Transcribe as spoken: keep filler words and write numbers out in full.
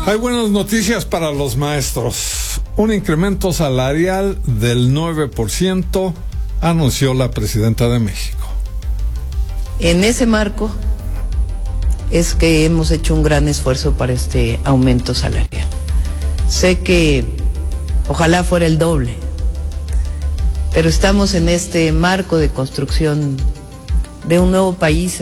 Hay buenas noticias para los maestros. Un incremento salarial del nueve por ciento anunció la presidenta de México. En ese marco es que hemos hecho un gran esfuerzo para este aumento salarial. Sé que ojalá fuera el doble, pero estamos en este marco de construcción de un nuevo país